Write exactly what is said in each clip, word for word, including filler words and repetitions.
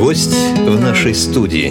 Гость в нашей студии.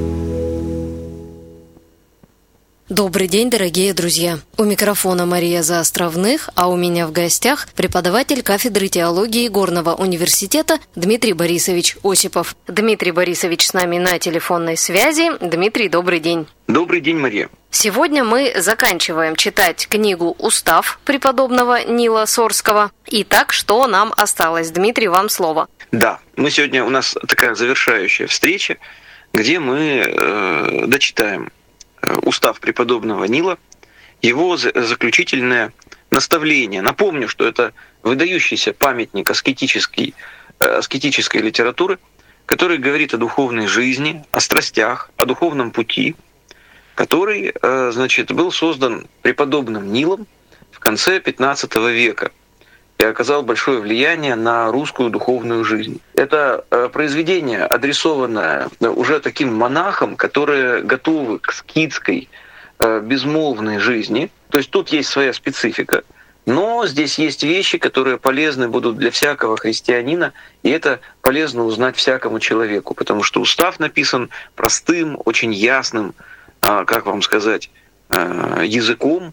Добрый день, дорогие друзья! У микрофона Мария Заостровных, а у меня в гостях преподаватель кафедры теологии Горного университета Дмитрий Борисович Осипов. Дмитрий Борисович с нами на телефонной связи. Дмитрий, добрый день! Добрый день, Мария! Сегодня мы заканчиваем читать книгу «Устав» преподобного Нила Сорского. Итак, что нам осталось? Дмитрий, вам слово. Да, мы сегодня, у нас такая завершающая встреча, где мы э, дочитаем Устав преподобного Нила, его заключительное наставление. Напомню, что это выдающийся памятник аскетической, аскетической литературы, который говорит о духовной жизни, о страстях, о духовном пути, который, значит, был создан преподобным Нилом в конце пятнадцатого века и оказал большое влияние на русскую духовную жизнь. Это произведение, адресованное уже таким монахам, которые готовы к скитской, безмолвной жизни. То есть тут есть своя специфика, но здесь есть вещи, которые полезны будут для всякого христианина, и это полезно узнать всякому человеку, потому что устав написан простым, очень ясным, как вам сказать, языком.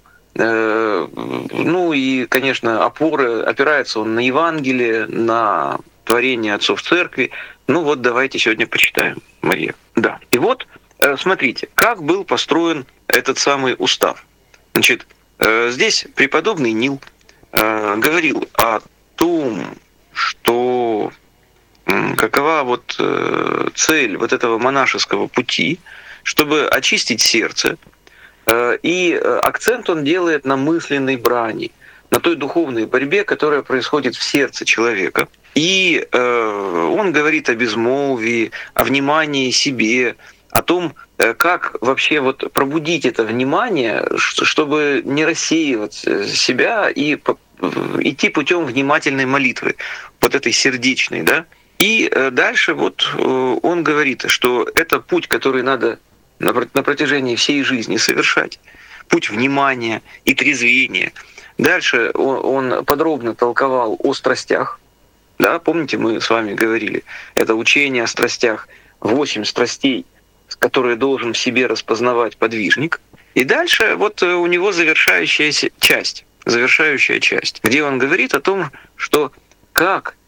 Ну и, конечно, опоры, опирается он на Евангелие, на творение отцов церкви. Ну вот давайте сегодня почитаем, Мария. Да. И вот, смотрите, как был построен этот самый устав. Значит, здесь преподобный Нил говорил о том, что какова вот цель вот этого монашеского пути, чтобы очистить сердце. И акцент он делает на мысленной брани, на той духовной борьбе, которая происходит в сердце человека. И он говорит о безмолвии, о внимании себе, о том, как вообще вот пробудить это внимание, чтобы не рассеивать себя и идти путем внимательной молитвы, вот этой сердечной, да. И дальше вот он говорит, что это путь, который надо на протяжении всей жизни совершать. Путь внимания и трезвения. Дальше он подробно толковал о страстях. Да, помните, мы с вами говорили, это учение о страстях, восемь страстей, которые должен в себе распознавать подвижник. И дальше вот у него завершающая часть, завершающая часть, где он говорит о том, что как,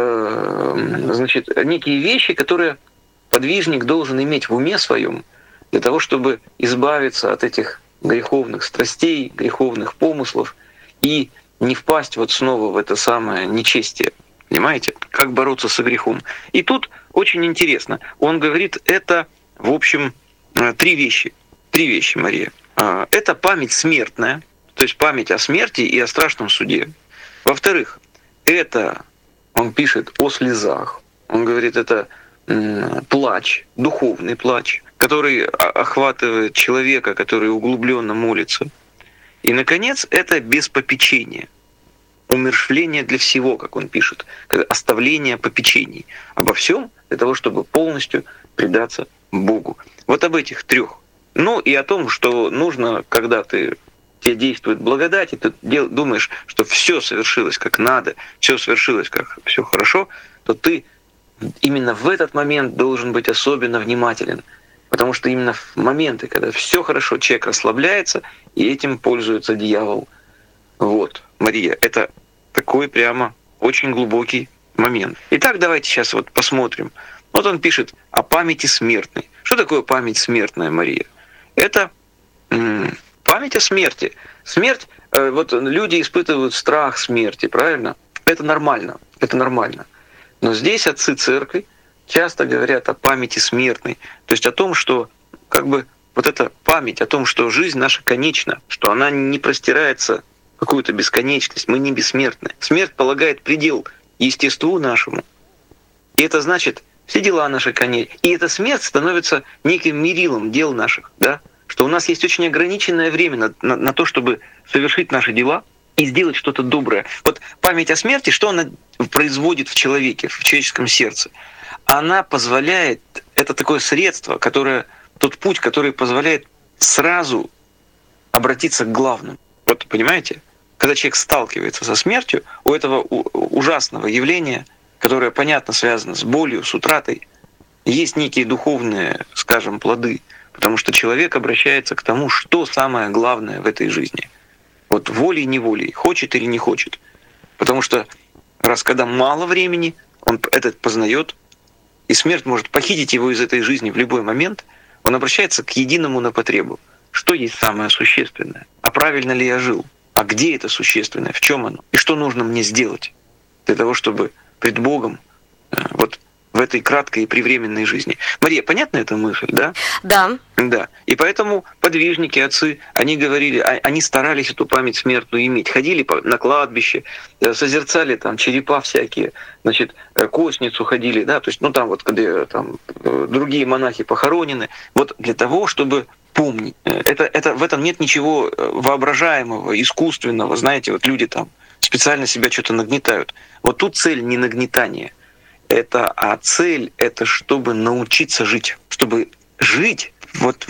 э, значит, некие вещи, которые подвижник должен иметь в уме своем, для того, чтобы избавиться от этих греховных страстей, греховных помыслов и не впасть вот снова в это самое нечестие. Понимаете? Как бороться со грехом. И тут очень интересно. Он говорит, это, в общем, три вещи. Три вещи, Мария. Это память смертная, то есть память о смерти и о страшном суде. Во-вторых, это, он пишет о слезах. Он говорит, это плач, духовный плач, который охватывает человека, который углубленно молится. И, наконец, это беспопечение, умерщвление для всего, как он пишет, оставление попечений обо всем для того, чтобы полностью предаться Богу. Вот об этих трех. Ну и о том, что нужно, когда ты тебе действует благодать, и ты думаешь, что все совершилось как надо, все совершилось как все хорошо, то ты именно в этот момент должен быть особенно внимателен. Потому что именно в моменты, когда все хорошо, человек расслабляется, и этим пользуется дьявол. Вот, Мария, это такой прямо очень глубокий момент. Итак, давайте сейчас вот посмотрим. Вот он пишет о памяти смертной. Что такое память смертная, Мария? Это м- память о смерти. Смерть, э, вот люди испытывают страх смерти, правильно? Это нормально, это нормально. Но здесь отцы церкви часто говорят о памяти смертной, то есть о том, что как бы вот эта память о том, что жизнь наша конечна, что она не простирается в какую-то бесконечность, мы не бессмертны. Смерть полагает предел естеству нашему. И это значит, все дела наши конечны. И эта смерть становится неким мерилом дел наших, да? Что у нас есть очень ограниченное время на, на, на то, чтобы совершить наши дела и сделать что-то доброе. Вот память о смерти, что она производит в человеке, в человеческом сердце? Она позволяет, это такое средство, которое, тот путь, который позволяет сразу обратиться к главному. Вот понимаете? Когда человек сталкивается со смертью, у этого ужасного явления, которое, понятно, связано с болью, с утратой, есть некие духовные, скажем, плоды, потому что человек обращается к тому, что самое главное в этой жизни. Вот волей-неволей, хочет или не хочет. Потому что раз когда мало времени, он этот познает, и смерть может похитить его из этой жизни в любой момент, он обращается к единому на потребу. Что есть самое существенное? А правильно ли я жил? А где это существенное? В чем оно? И что нужно мне сделать для того, чтобы пред Богом вот в этой краткой и превременной жизни? Мария, понятна эта мысль, да? Да. Да. И поэтому подвижники, отцы, они говорили, они старались эту память смертную иметь. Ходили на кладбище, созерцали там черепа всякие, значит, костницу ходили, да, то есть, ну там вот, когда там другие монахи похоронены, вот для того, чтобы помнить. Это, это, в этом нет ничего воображаемого, искусственного, знаете, вот люди там специально себя что-то нагнетают. Вот тут цель не нагнетание, это, а цель — это чтобы научиться жить, чтобы жить, вот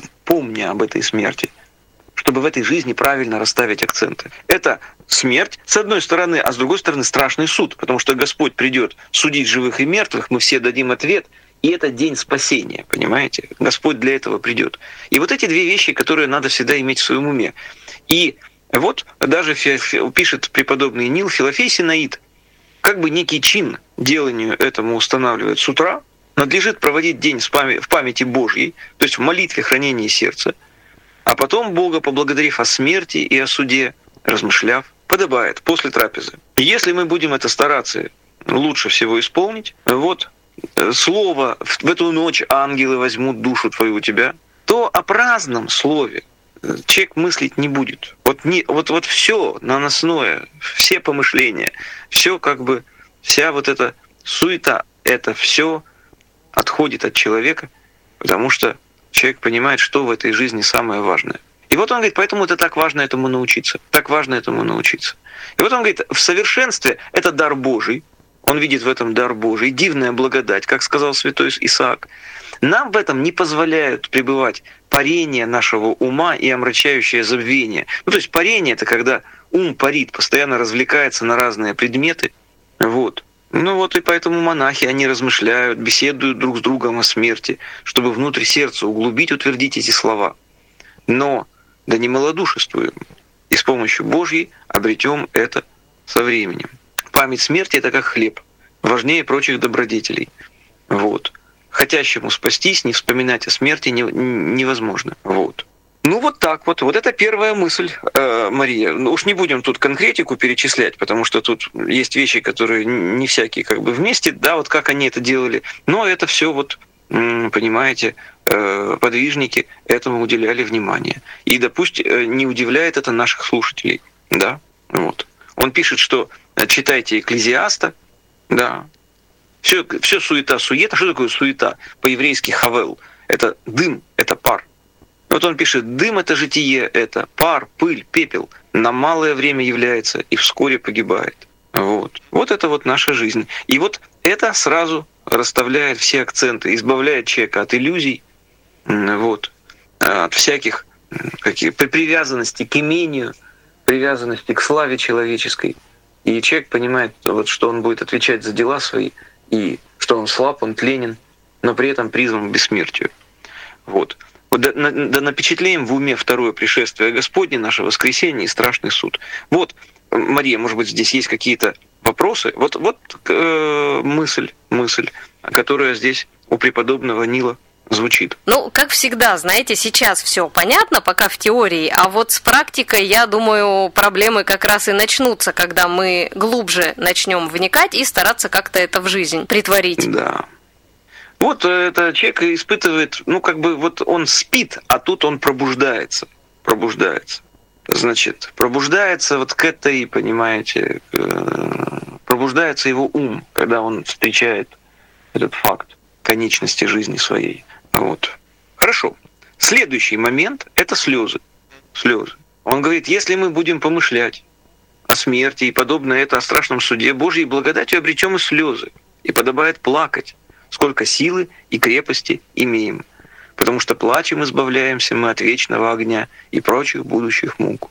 помня об этой смерти, чтобы в этой жизни правильно расставить акценты. Это смерть, с одной стороны, а с другой стороны страшный суд, потому что Господь придет судить живых и мертвых, мы все дадим ответ, и это день спасения, понимаете? Господь для этого придет. И вот эти две вещи, которые надо всегда иметь в своем уме. И вот даже пишет преподобный Нил, Филофей Синаид, как бы некий чин деланию этому устанавливает с утра, надлежит проводить день в памяти Божьей, то есть в молитве хранения сердца, а потом, Бога поблагодарив о смерти и о суде, размышляв, подобает после трапезы. И если мы будем это стараться лучше всего исполнить, вот слово «в эту ночь ангелы возьмут душу твою у тебя», то о праздном слове человек мыслить не будет. Вот, не, вот, вот все наносное, все помышления, все как бы, вся вот эта суета, это все отходит от человека, потому что человек понимает, что в этой жизни самое важное. И вот он говорит, поэтому это так важно этому научиться, так важно этому научиться. И вот он говорит, в совершенстве это дар Божий, он видит в этом дар Божий, дивная благодать, как сказал святой Исаак. Нам в этом не позволяют пребывать парение нашего ума и омрачающее забвение. Ну, то есть парение — это когда ум парит, постоянно развлекается на разные предметы. Вот. Ну вот и поэтому монахи, они размышляют, беседуют друг с другом о смерти, чтобы внутрь сердца углубить, утвердить эти слова. Но да не малодушествуем, и с помощью Божьей обретем это со временем. Память смерти — это как хлеб, важнее прочих добродетелей. Вот. Хотящему спастись, не вспоминать о смерти невозможно. Вот. Ну вот так вот. Вот это первая мысль, э, Мария. Ну уж не будем тут конкретику перечислять, потому что тут есть вещи, которые не всякие как бы вместе, да, вот как они это делали. Но это все вот, понимаете, э, подвижники этому уделяли внимание. И, допустим, не удивляет это наших слушателей, да, вот. Он пишет, что читайте Экклезиаста, да, все, все суета-суета. Что такое суета? По-еврейски хавел. Это дым, это пар. Вот он пишет, дым — это житие, это пар, пыль, пепел, на малое время является и вскоре погибает. Вот. Вот это вот наша жизнь. И вот это сразу расставляет все акценты, избавляет человека от иллюзий, вот, от всяких каких, привязанностей к имению, привязанности к славе человеческой. И человек понимает, вот, что он будет отвечать за дела свои, и что он слаб, он тленен, но при этом призван к бессмертию. Вот. Вот да, на, да напечатлеем в уме второе пришествие Господне, наше воскресение и страшный суд. Вот, Мария, может быть, здесь есть какие-то вопросы? Вот, вот э, мысль, мысль, которая здесь у преподобного Нила звучит. Ну, как всегда, знаете, сейчас все понятно, пока в теории, а вот с практикой, я думаю, проблемы как раз и начнутся, когда мы глубже начнем вникать и стараться как-то это в жизнь притворить. Да. Вот это человек испытывает, ну, как бы вот он спит, а тут он пробуждается, пробуждается. Значит, пробуждается вот к этой, понимаете, пробуждается его ум, когда он встречает этот факт конечности жизни своей. Вот. Хорошо. Следующий момент — это слезы. Слезы. Он говорит, если мы будем помышлять о смерти и подобное это о страшном суде, Божьей благодатью обретем и слезы, и подобает плакать, сколько силы и крепости имеем, потому что плачем избавляемся мы от вечного огня и прочих будущих мук.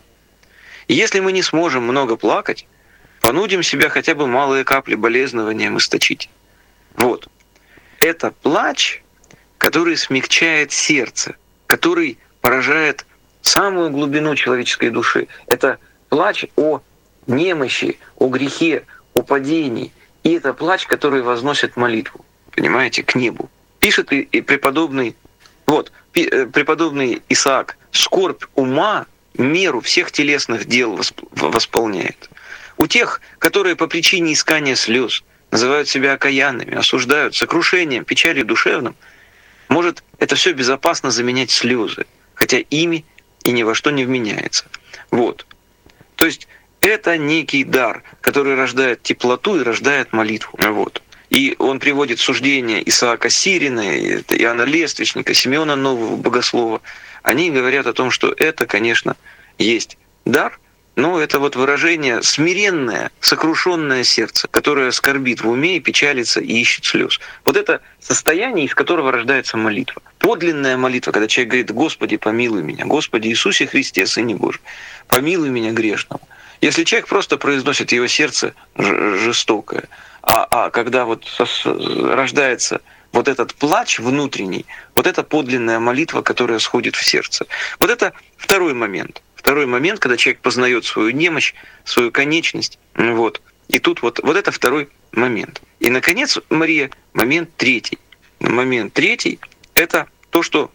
И если мы не сможем много плакать, понудим себя хотя бы малые капли болезнованием источить. Вот. это плач, который смягчает сердце, который поражает самую глубину человеческой души. Это плач о немощи, о грехе, о падении. И это плач, который возносит молитву, понимаете, к небу. Пишет и, и преподобный, вот, преподобный Исаак: «Скорбь ума меру всех телесных дел восполняет». У тех, которые по причине искания слез называют себя окаянными, осуждают сокрушением, печалью душевным, может это все безопасно заменять слезы, хотя ими и ни во что не вменяется. Вот. То есть это некий дар, который рождает теплоту и рождает молитву. Вот. И он приводит суждения Исаака Сирина, Иоанна Лествичника, Симеона Нового Богослова. Они говорят о том, что это, конечно, есть дар, но это вот выражение смиренное, сокрушенное сердце, которое скорбит в уме и печалится и ищет слез. Вот это состояние, из которого рождается молитва. Подлинная молитва, когда человек говорит: «Господи, помилуй меня, Господи Иисусе Христе, Сыне Божий, помилуй меня грешного». Если человек просто произносит, его сердце жестокое, а, а когда вот рождается вот этот плач внутренний, вот это подлинная молитва, которая сходит в сердце. Вот это второй момент. Второй момент, когда человек познает свою немощь, свою конечность. Вот. И тут вот, вот это второй момент. И, наконец, Мария, момент третий. Момент третий — это то, что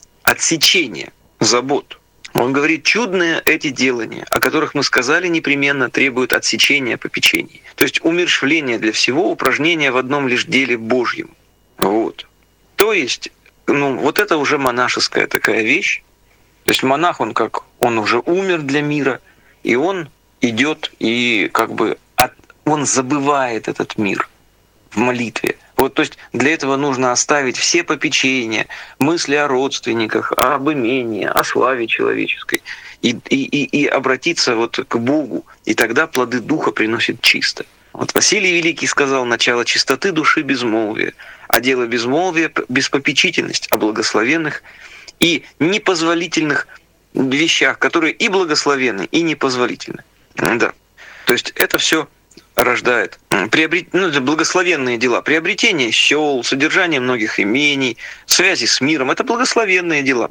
отсечение забот. Он говорит: чудные эти делания, о которых мы сказали, непременно требуют отсечения попечений. То есть умерщвление для всего, упражнение в одном лишь деле Божьем. Вот. То есть, ну, вот это уже монашеская такая вещь. То есть монах, он как, он уже умер для мира, и он идет и как бы от, он забывает этот мир в молитве. Вот, то есть для этого нужно оставить все попечения, мысли о родственниках, об имении, о славе человеческой, и, и, и, и обратиться вот к Богу, и тогда плоды Духа приносит чисто. Вот Василий Великий сказал: «Начало чистоты души — безмолвие, а дело безмолвия — беспопечительность о благословенных и непозволительных вещах, которые и благословенны, и непозволительны». Да. То есть это все рождает приобрет... ну, благословенные дела. Приобретение сел, содержание многих имений, связи с миром — это благословенные дела.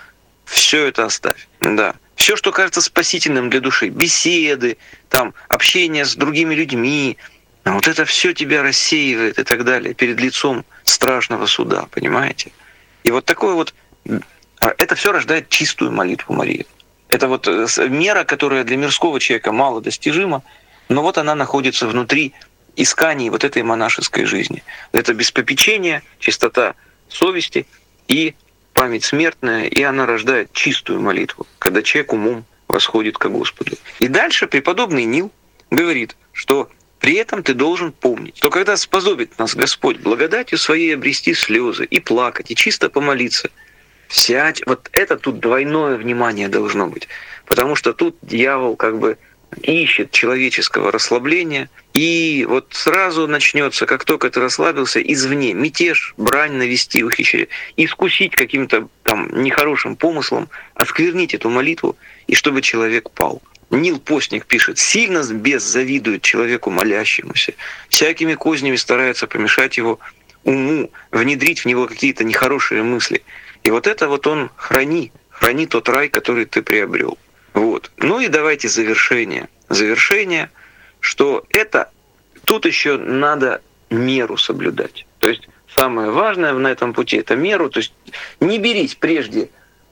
Все это оставь. Да. Все, что кажется спасительным для души, беседы, там, общение с другими людьми, вот это все тебя рассеивает и так далее перед лицом страшного суда, понимаете? И вот такое вот, это все рождает чистую молитву Марии. Это вот мера, которая для мирского человека мало достижима, но вот она находится внутри исканий вот этой монашеской жизни. Это беспопечение, чистота совести и память смертная, и она рождает чистую молитву, когда человек умом восходит ко Господу. И дальше преподобный Нил говорит, что при этом ты должен помнить, что когда способит нас Господь благодатью своей обрести слезы и плакать, и чисто помолиться, сядь, вот это тут двойное внимание должно быть, потому что тут дьявол как бы ищет человеческого расслабления, и вот сразу начнется, как только ты расслабился, извне мятеж, брань навести, ухищрение, искусить каким-то там нехорошим помыслом, осквернить эту молитву, и чтобы человек пал. Нил Постник пишет: «Сильно бес завидует человеку молящемуся, всякими кознями старается помешать его уму, внедрить в него какие-то нехорошие мысли. И вот это вот он храни, храни тот рай, который ты приобрел». Вот. Ну и давайте завершение. Завершение, что это, тут еще надо меру соблюдать. То есть самое важное на этом пути — это меру. То есть не берись прежде,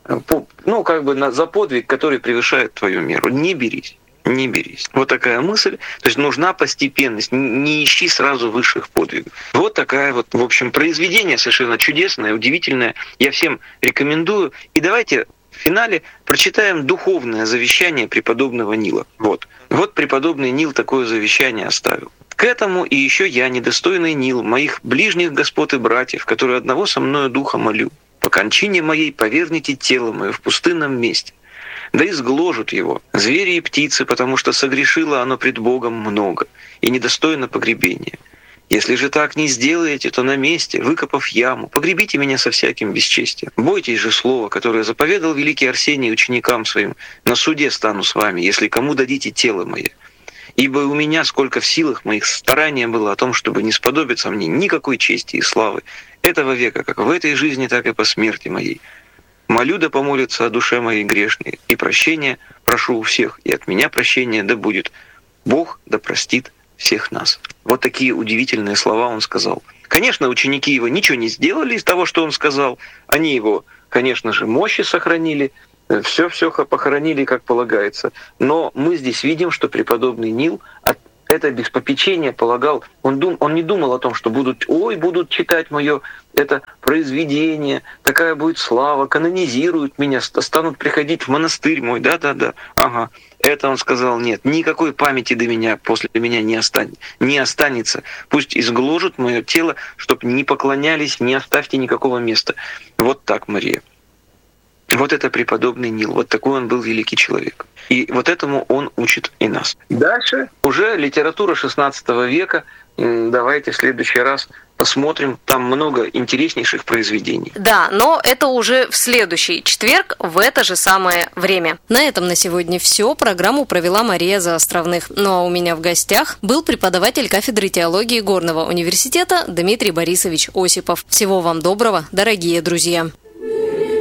ну как бы за подвиг, который превышает твою меру. Не берись. Не берись. Вот такая мысль. То есть нужна постепенность. Не ищи сразу высших подвигов. Вот такая вот, в общем, произведение совершенно чудесное, удивительное. Я всем рекомендую. И давайте в финале прочитаем духовное завещание преподобного Нила. Вот. Вот преподобный Нил такое завещание оставил. «К этому и еще я, недостойный Нил, моих ближних господ и братьев, которые одного со мною духа молю, по кончине моей поверните тело мое в пустынном месте, да изгложат его звери и птицы, потому что согрешило оно пред Богом много и недостойно погребения. Если же так не сделаете, то на месте, выкопав яму, погребите меня со всяким бесчестием. Бойтесь же слова, которое заповедал великий Арсений ученикам своим: на суде стану с вами, если кому дадите тело мое. Ибо у меня, сколько в силах моих, старания было о том, чтобы не сподобиться мне никакой чести и славы этого века, как в этой жизни, так и по смерти моей. Молю да помолится о душе моей грешной, и прощения прошу у всех, и от меня прощение да будет. Бог да простит всех нас». Вот такие удивительные слова он сказал. Конечно, ученики его ничего не сделали из того, что он сказал. Они его, конечно же, мощи сохранили, все-все похоронили, как полагается. Но мы здесь видим, что преподобный Нил от это без попечения полагал, он, дум, он не думал о том, что будут, ой, будут читать мое это произведение, такая будет слава, канонизируют меня, станут приходить в монастырь мой, да-да-да, ага. Это он сказал, нет, никакой памяти до меня, после меня не, остан, не останется. Пусть изгложат мое тело, чтобы не поклонялись, не оставьте никакого места. Вот так, Мария. Вот это преподобный Нил, вот такой он был великий человек. И вот этому он учит и нас. Дальше уже литература шестнадцатого века. Давайте в следующий раз посмотрим. Там много интереснейших произведений. Да, но это уже в следующий четверг в это же самое время. На этом на сегодня все. Программу провела Мария Заостровных. Ну а у меня в гостях был преподаватель кафедры теологии Горного университета Дмитрий Борисович Осипов. Всего вам доброго, дорогие друзья.